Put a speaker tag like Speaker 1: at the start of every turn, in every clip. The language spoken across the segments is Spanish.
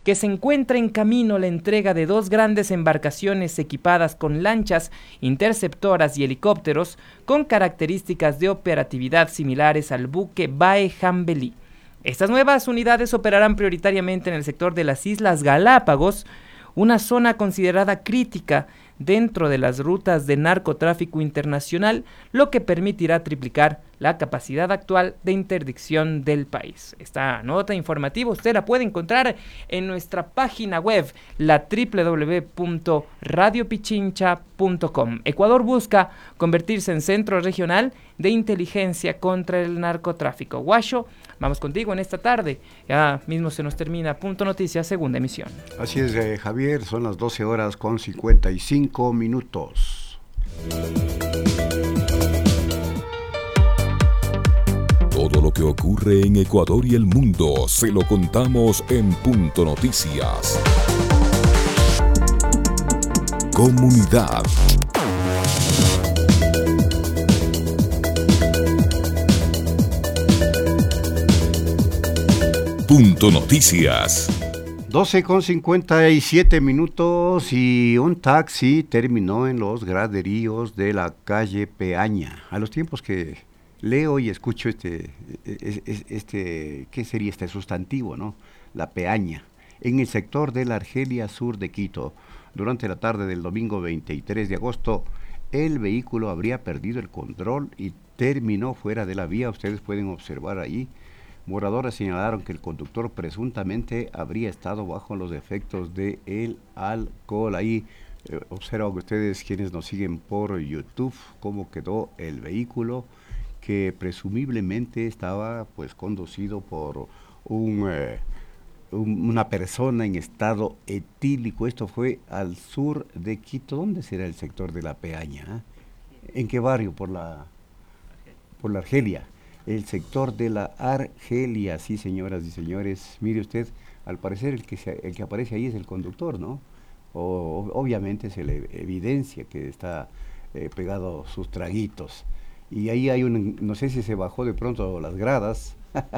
Speaker 1: que se encuentra en camino la entrega de 2 grandes embarcaciones equipadas con lanchas, interceptoras y helicópteros con características de operatividad similares al buque Bae Jambelí. Estas nuevas unidades operarán prioritariamente en el sector de las Islas Galápagos, una zona considerada crítica dentro de las rutas de narcotráfico internacional, lo que permitirá triplicar la capacidad actual de interdicción del país. Esta nota informativa usted la puede encontrar en nuestra página web, la www.radiopichincha.com. Ecuador busca convertirse en centro regional de inteligencia contra el narcotráfico. Guacho, vamos contigo en esta tarde. Ya mismo se nos termina Punto Noticias, segunda emisión.
Speaker 2: Así es, Javier, son las 12:55.
Speaker 3: Todo lo que ocurre en Ecuador y el mundo se lo contamos en Punto Noticias. Comunidad. Punto Noticias.
Speaker 2: 12:57 y un taxi terminó en los graderíos de la calle Peaña. A los tiempos que leo y escucho ¿qué sería este sustantivo, no? La Peaña, en el sector de la Argelia Sur de Quito. Durante la tarde del domingo 23 de agosto, el vehículo habría perdido el control y terminó fuera de la vía. Ustedes pueden observar ahí. Moradores señalaron que el conductor presuntamente habría estado bajo los efectos del alcohol. Ahí observan ustedes, quienes nos siguen por YouTube, cómo quedó el vehículo, que presumiblemente estaba pues conducido por una persona en estado etílico. Esto fue al sur de Quito. ¿Dónde será el sector de la Peaña? ¿En qué barrio? Por la Argelia. El sector de la Argelia, sí, señoras y señores. Mire usted, al parecer el que aparece ahí es el conductor, ¿no? Obviamente se le evidencia que está pegado sus traguitos. Y ahí hay no sé si se bajó de pronto las gradas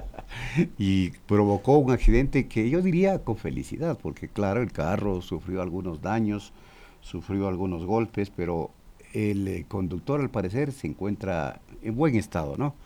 Speaker 2: y provocó un accidente que yo diría con felicidad, porque claro, el carro sufrió algunos daños, sufrió algunos golpes, pero el conductor al parecer se encuentra en buen estado, ¿no?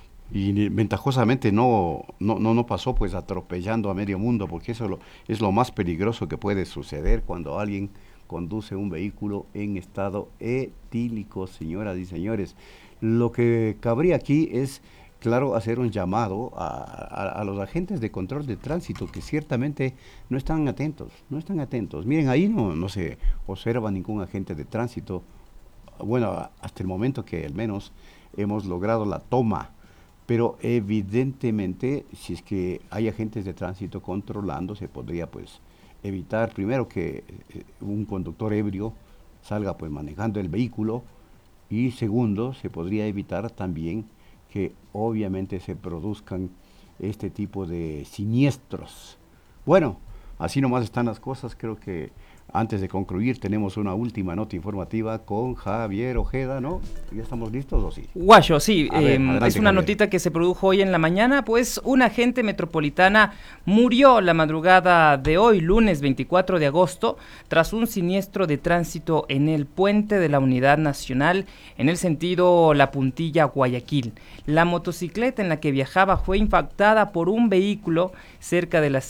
Speaker 2: Y ventajosamente no pasó pues atropellando a medio mundo, porque eso es lo más peligroso que puede suceder cuando alguien conduce un vehículo en estado etílico, señoras y señores. Lo que cabría aquí es, claro, hacer un llamado a los agentes de control de tránsito, que ciertamente no están atentos. Miren, ahí no se observa ningún agente de tránsito. Bueno, hasta el momento que al menos hemos logrado la toma. Pero evidentemente, si es que hay agentes de tránsito controlando, se podría pues evitar primero que un conductor ebrio salga pues manejando el vehículo, y segundo, se podría evitar también que obviamente se produzcan este tipo de siniestros. Bueno, así nomás están las cosas. Creo que antes de concluir tenemos una última nota informativa con Javier Ojeda, ¿no? ¿Ya estamos listos o sí?
Speaker 1: Guacho, sí,
Speaker 2: adelante,
Speaker 1: es una
Speaker 2: Javier.
Speaker 1: notita que se produjo hoy en la mañana, pues una agente metropolitana murió la madrugada de hoy, lunes 24 de agosto, tras un siniestro de tránsito en el puente de la Unidad Nacional, en el sentido La Puntilla-Guayaquil. La motocicleta en la que viajaba fue impactada por un vehículo cerca de las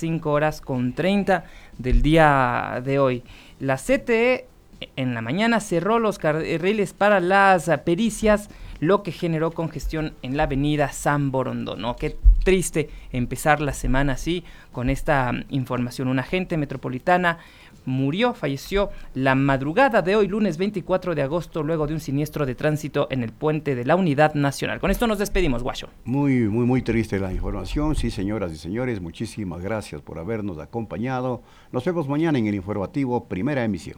Speaker 1: 5:30 del día de hoy. La CTE en la mañana cerró los carriles para las pericias, lo que generó congestión en la avenida San Borondón. Qué triste empezar la semana así, con esta información. Una agente metropolitana falleció la madrugada de hoy, lunes 24 de agosto, luego de un siniestro de tránsito en el puente de la Unidad Nacional. Con esto nos despedimos, Guacho.
Speaker 2: Muy triste la información. Sí, señoras y señores, muchísimas gracias por habernos acompañado. Nos vemos mañana en el informativo Primera Emisión.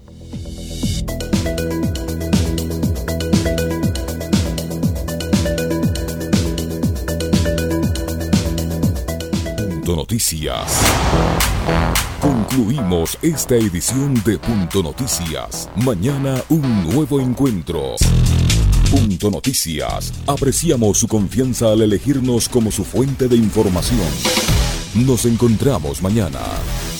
Speaker 3: Punto Noticias. Concluimos esta edición de Punto Noticias. Mañana un nuevo encuentro. Punto Noticias. Apreciamos su confianza al elegirnos como su fuente de información. Nos encontramos mañana.